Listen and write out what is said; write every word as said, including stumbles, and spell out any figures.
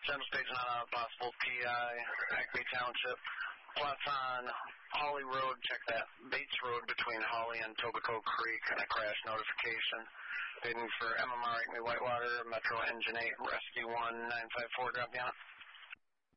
Central Stage not out, possible P I, Acme Township. Plots on Holly Road, check that. Bates Road between Holly and Tobico Creek, and a crash notification. Waiting for M M R Acme Whitewater, Metro Engine eight, Rescue one nine five four, drop down.